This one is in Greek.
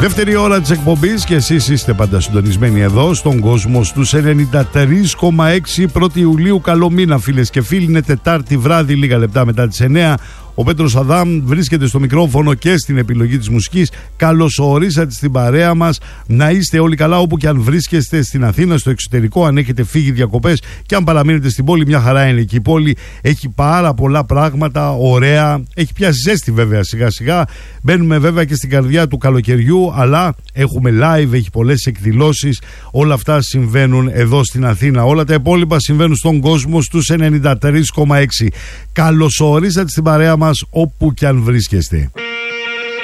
Δεύτερη ώρα της εκπομπής και εσείς είστε πάντα συντονισμένοι εδώ στον κόσμο στους 93,6. 1η Ιουλίου, καλό μήνα φίλες και φίλοι. Είναι Τετάρτη βράδυ, λίγα λεπτά μετά τις 9. Ο Πέτρος Αδάμ βρίσκεται στο μικρόφωνο και στην επιλογή της μουσικής. Καλώς ορίσατε στην παρέα μας. Να είστε όλοι καλά όπου και αν βρίσκεστε, στην Αθήνα, στο εξωτερικό, αν έχετε φύγει διακοπές και αν παραμείνετε στην πόλη. Μια χαρά είναι εκεί η πόλη. Έχει πάρα πολλά πράγματα ωραία. Έχει πιάσει ζέστη βέβαια σιγά σιγά. Μπαίνουμε βέβαια και στην καρδιά του καλοκαιριού, αλλά έχουμε live, έχει πολλές εκδηλώσεις. Όλα αυτά συμβαίνουν εδώ στην Αθήνα. Όλα τα υπόλοιπα συμβαίνουν στον κόσμο στους 93,6. Καλώς ορίσατε στην παρέα μας όπου και αν βρίσκεστε.